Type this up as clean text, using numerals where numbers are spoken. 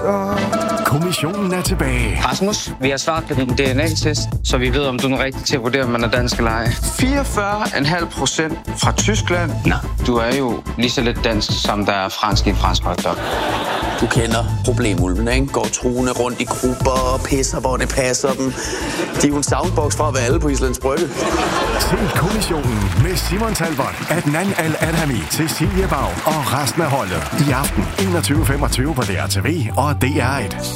Kommissionen er tilbage. Rasmus, vi har svaret på din DNA-test, så vi ved, om du er den rigtige til at vurdere, om man er dansk eller ej. 44,5% fra Tyskland. Nå, du er jo lige så lidt dansk, som der er fransk i en fransk hotdog. Du kender problemulvene, ikke? Går truende rundt i grupper og pisser, hvor det passer dem. De er jo en soundbox fra at være alle på Islands Brygge. Se Kommissionen med Simon Talbot, Adnan Al-Adhami, Cecilie Bag og resten af holdet. I aften 21.25 på DRTV og DR1.